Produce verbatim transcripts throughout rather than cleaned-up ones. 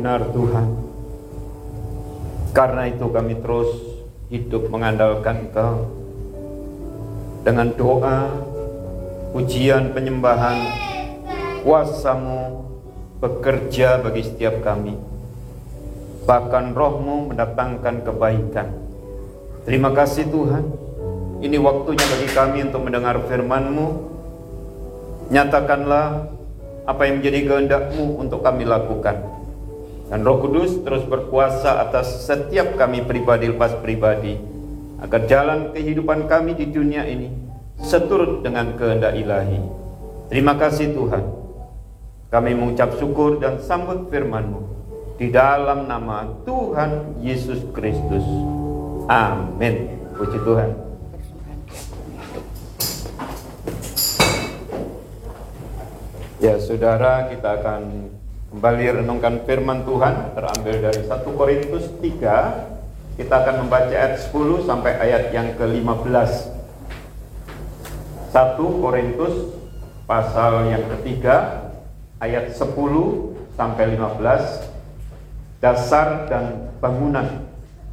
benar Tuhan. Karena itu kami terus hidup mengandalkan Engkau. Dengan doa, pujian, penyembahan, kuasa-Mu bekerja bagi setiap kami. Bahkan Roh-Mu mendatangkan kebaikan. Terima kasih Tuhan. Ini waktunya bagi kami untuk mendengar firman-Mu. Nyatakanlah apa yang menjadi kehendak-Mu untuk kami lakukan. Dan Roh Kudus terus berkuasa atas setiap kami pribadi lepas pribadi, agar jalan kehidupan kami di dunia ini seturut dengan kehendak ilahi. Terima kasih Tuhan. Kami mengucap syukur dan sambut firman-Mu di dalam nama Tuhan Yesus Kristus. Amin. Puji Tuhan. Ya saudara, kita akan kembali renungkan firman Tuhan terambil dari satu Korintus tiga. Kita akan membaca ayat sepuluh sampai ayat yang ke lima belas. satu Korintus pasal yang ketiga ayat sepuluh sampai lima belas. Dasar dan bangunan.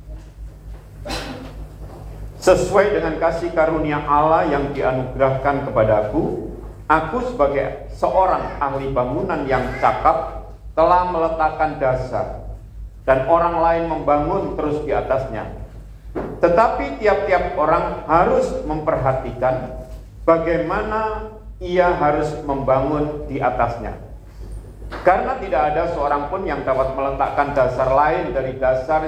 Sesuai dengan kasih karunia Allah yang dianugerahkan kepadaku, aku sebagai seorang ahli bangunan yang cakap telah meletakkan dasar, dan orang lain membangun terus di atasnya. Tetapi tiap-tiap orang harus memperhatikan bagaimana ia harus membangun di atasnya. Karena tidak ada seorang pun yang dapat meletakkan dasar lain dari dasar